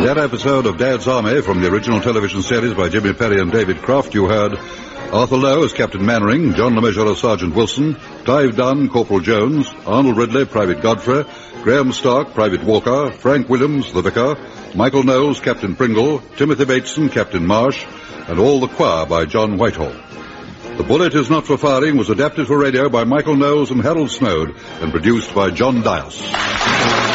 In that episode of Dad's Army from the original television series by Jimmy Perry and David Croft, you heard Arthur Lowe as Captain Mannering, John LeMessurier as Sergeant Wilson, Clive Dunn, Corporal Jones, Arnold Ridley, Private Godfrey, Graham Stark, Private Walker, Frank Williams, the Vicar, Michael Knowles, Captain Pringle, Timothy Bateson, Captain Marsh, and all the choir by John Whitehall. The Bullet Is Not for Firing was adapted for radio by Michael Knowles and Harold Snowd and produced by John Dias.